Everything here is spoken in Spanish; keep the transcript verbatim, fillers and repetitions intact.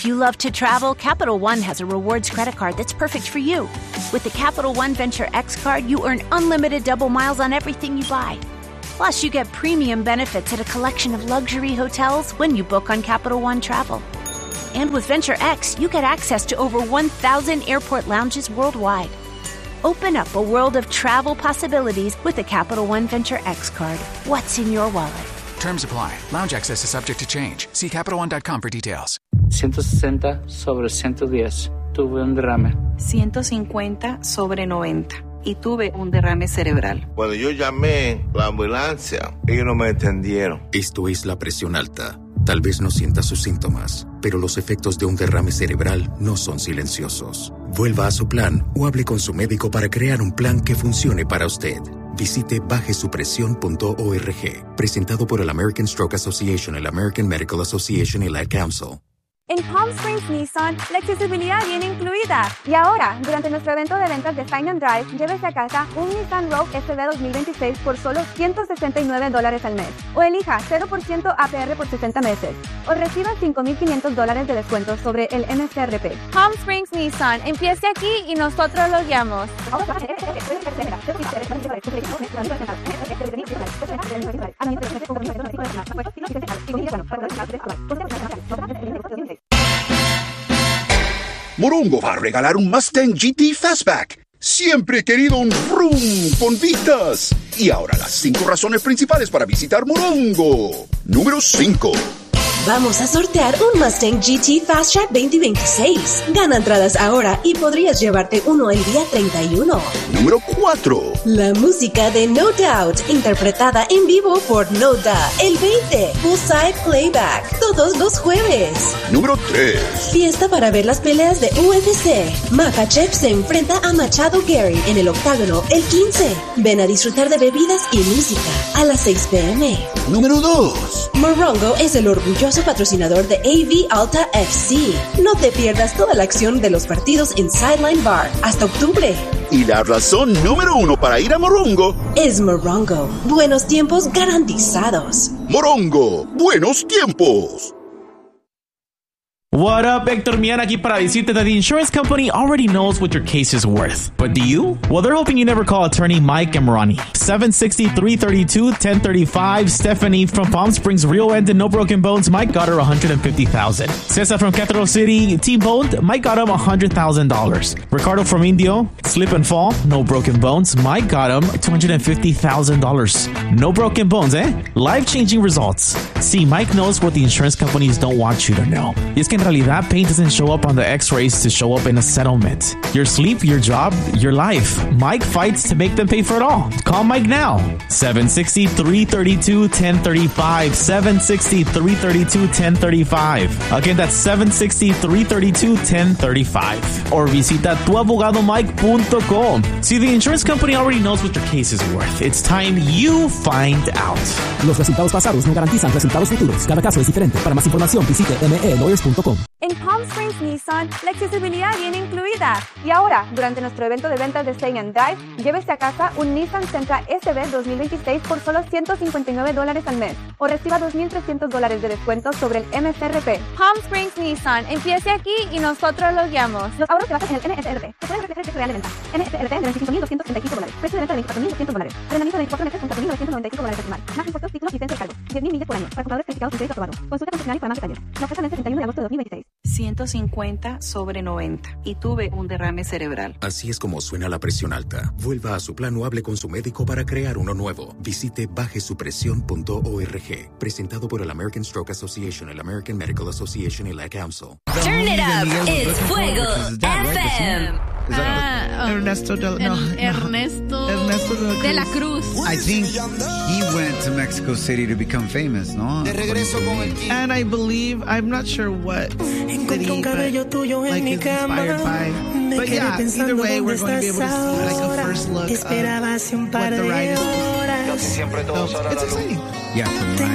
If you love to travel, Capital One has a rewards credit card that's perfect for you. With the Capital One Venture X card, you earn unlimited double miles on everything you buy. Plus, you get premium benefits at a collection of luxury hotels when you book on Capital One Travel. And with Venture X, you get access to over one thousand airport lounges worldwide. Open up a world of travel possibilities with the Capital One Venture X card. What's in your wallet? Terms apply. Lounge access is subject to change. See Capital One dot com for details. ciento sesenta sobre ciento diez. Tuve un derrame. ciento cincuenta sobre noventa. Y tuve un derrame cerebral. Cuando yo llamé a la ambulancia, ellos no me entendieron. Esto es la presión alta. Tal vez no sienta sus síntomas, pero los efectos de un derrame cerebral no son silenciosos. Vuelva a su plan o hable con su médico para crear un plan que funcione para usted. Visite baje su presión punto org. Presentado por el American Stroke Association, el American Medical Association y la Ad Council. En Palm Springs Nissan, la accesibilidad viene incluida. Y ahora, durante nuestro evento de ventas de Sign and Drive, llévese a casa un Nissan Rogue S V dos mil veintiséis por solo ciento sesenta y nueve dólares al mes. O elija cero por ciento A P R por sesenta meses. O reciba cinco mil quinientos dólares de descuento sobre el M S R P. Palm Springs Nissan, empiece aquí y nosotros lo guiamos. Morongo va a regalar un Mustang G T Fastback. Siempre he querido un vroom con vistas. Y ahora las cinco razones principales para visitar Morongo. Número cinco. Vamos a sortear un Mustang G T Fast Track veinte veintiséis. Gana entradas ahora y podrías llevarte uno el día treinta y uno. Número cuatro. La música de No Doubt, interpretada en vivo por No Doubt, el veinte. Full-side playback, todos los jueves. Número tres. Fiesta para ver las peleas de U F C. Makhachev se enfrenta a Machado Gary en el octágono el quince. Ven a disfrutar de bebidas y música a las seis p m Número dos. Morongo es el orgulloso patrocinador de A V Alta F C. No te pierdas toda la acción de los partidos en Sideline Bar hasta octubre. Y la razón número uno para ir a Morongo es Morongo. Buenos tiempos garantizados. Morongo, buenos tiempos. What up, Hector Mian aquí para decirte that the insurance company already knows what your case is worth. But do you? Well, they're hoping you never call attorney Mike Emrani. seven sixty, three thirty-two, ten thirty-five. Stephanie from Palm Springs, Rio Ended, No Broken Bones. Mike got her one hundred fifty thousand dollars. Cesar from Cathedral City, T-boned. Mike got him one hundred thousand dollars. Ricardo from Indio, Slip and Fall, No Broken Bones. Mike got him two hundred fifty thousand dollars. No broken bones, eh? Life-changing results. See, Mike knows what the insurance companies don't want you to know. Y es que en realidad, pain doesn't show up on the x-rays to show up in a settlement. Your sleep, your job, your life. Mike fights to make them pay for it all. Call Mike now. seven sixty, three thirty-two, ten thirty-five. seven sixty, three thirty-two, ten thirty-five. Again, that's seven sixty, three thirty-two, ten thirty-five. Or visita tu abogado mike punto com. See, the insurance company already knows what your case is worth. It's time you find out. Los resultados pasados no garantizan resultados futuros. Cada caso es diferente. Para más información, visite m e lawyers punto com. En Palm Springs Nissan, la accesibilidad viene incluida. Y ahora, durante nuestro evento de ventas de Stay and Drive, llévese a casa un Nissan Sentra S V dos mil veintiséis por solo ciento cincuenta y nueve dólares al mes. O reciba dos mil trescientos dólares de descuento sobre el M S R P. Palm Springs Nissan, empiece aquí y nosotros lo guiamos. Los ahorros se basan en el M S R P. Se puede reflejar el precio real de venta. M S R P de veinticinco mil doscientos treinta y cinco dólares. Precio de venta de veinticuatro mil doscientos dólares. Arrendamiento de veinticuatro meses con cuatro mil novecientos noventa y cinco dólares personal. Más impuestos, títulos, licencia de cargo. diez mil millas por año. Para compradores calificados con crédito aprobado. Consulta condicionales para más detalles. La oferta vence el treinta y uno de agosto de dos mil veintiséis. ciento cincuenta sobre noventa. Y tuve un derrame cerebral. Así es como suena la presión alta. Vuelva a su plan o hable con su médico para crear uno nuevo. Visite baje su presión punto org. Presentado por el American Stroke Association, el American Medical Association y la Ad Council. Turn it up. It's Fuego F M. Ah, Ernesto de, no, Ernesto, Ernesto de la Cruz. I think he went to Mexico City to become famous, no? De regreso con el team. And I believe, I'm not sure what city, but like is inspired by. But yeah, either way, we're going to be able to see like a first look of what the ride is. Casi siempre todos so, it's exciting. Yeah, for me.